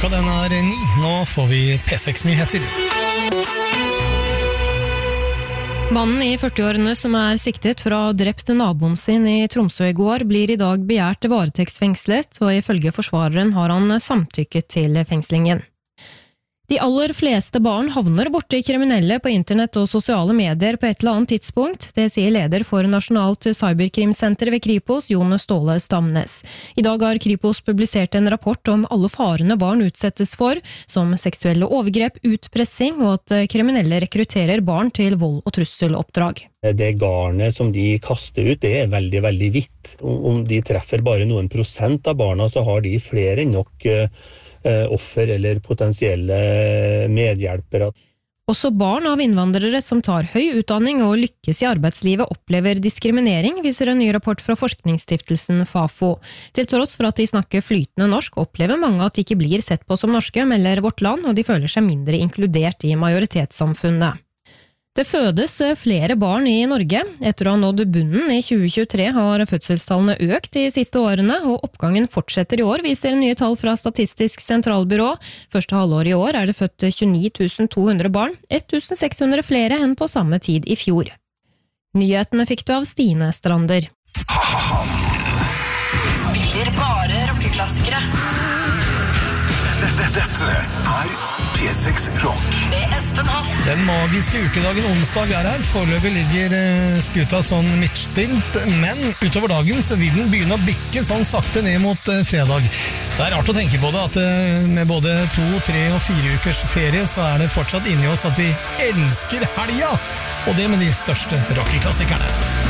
Klokka den 9, nå får vi P6-nyheter. Mannen i 40-årene som siktet for å ha drept naboen sin i Tromsø i går, blir i dag begjært varetektsfengslet, og ifølge forsvareren har han samtykket til fengslingen. De aller fleste barn havner borte i kriminelle på internett og sosiale medier på et eller annet tidspunkt. Det sier leder for Nasjonalt Cyberkrimsenter ved Kripos, Jon Ståle Stamnes. I dag har Kripos publisert en rapport om alle farene barn utsettes for, som seksuelle overgrep, utpressing og at kriminelle rekrutterer barn til vold- og trusseloppdrag. Det garnet som de kaster ut, det veldig, veldig vidt. Om de treffer bare noen prosent av barna, så har de flere enn nok offer eller potensielle medhjelpere. Også barn av innvandrere som tar høy utdanning og lykkes i arbeidslivet opplever diskriminering, viser en ny rapport fra forskningsstiftelsen FAFO. Til tross for at de snakker flytende norsk, opplever mange at de ikke blir sett på som norske, melder Vårt Land, og de føler seg mindre inkludert i majoritetssamfunnet. Det fødes flere barn i Norge. Etter å ha nådd bunnen i 2023 har fødselstallene økt de siste årene, og oppgangen fortsetter i år, viser nye tall fra Statistisk sentralbyrå. Første halvår i år det født 29 200 barn, 1600 flere enn på samme tid i fjor. Nyhetene fikk du av Stine Strander. Spiller bare rockeklassikere. Dette P6 Rock med Espen Hoff. Den magiske ukedagen onsdag her. Foreløpig ligger skuta sånn midtstilt, men utover dagen så vil den begynne å bikke sånn sakte ned mot fredag. Det rart å tenke på det, at med både 2, 3 og 4 ukers ferie så det fortsatt inni oss at vi elsker helga, og det med de største rockeklassikerne.